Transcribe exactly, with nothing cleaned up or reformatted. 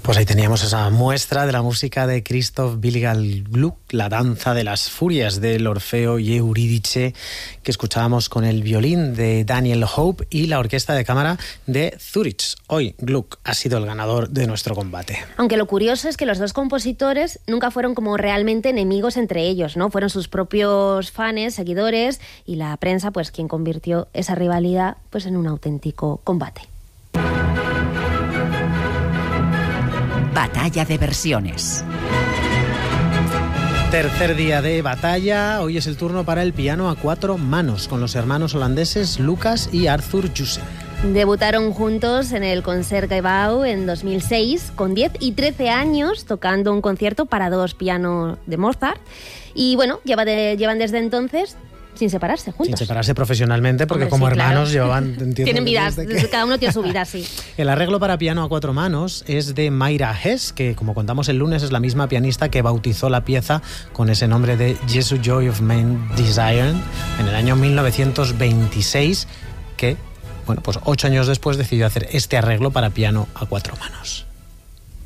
Pues ahí teníamos esa muestra de la música de Christoph Willibald Gluck, la danza de las furias del Orfeo y Eurídice, que escuchábamos con el violín de Daniel Hope y la orquesta de cámara de Zurich. Hoy Gluck ha sido el ganador de nuestro combate. Aunque lo curioso es que los dos compositores nunca fueron como realmente enemigos entre ellos, ¿no? Fueron sus propios fans, seguidores y la prensa, pues quien convirtió esa rivalidad pues en un auténtico combate. Batalla de versiones. Tercer día de batalla. Hoy es el turno para el piano a cuatro manos, con los hermanos holandeses Lucas y Arthur Jussen. Debutaron juntos en el Concertgebouw en dos mil seis, con diez y trece años, tocando un concierto para dos pianos de Mozart. Y bueno, lleva de, llevan desde entonces sin separarse, juntos. Sin separarse profesionalmente, porque Hombre, como sí, hermanos claro. llevan... entiendo, Tienen vidas, que... cada uno tiene su vida, sí. El arreglo para piano a cuatro manos es de Mayra Hess, que como contamos el lunes es la misma pianista que bautizó la pieza con ese nombre de Jesus Joy of Main Desire en el año mil novecientos veintiséis, que, bueno, pues ocho años después decidió hacer este arreglo para piano a cuatro manos.